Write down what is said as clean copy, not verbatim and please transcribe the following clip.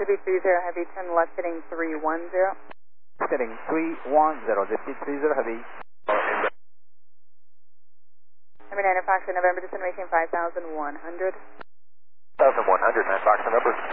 City 30 Heavy, turn left heading 310. Heading 310, Deputy 30 Heavy. Number 9 Fox, November, destination 5100. 5100, 9 Fox, November.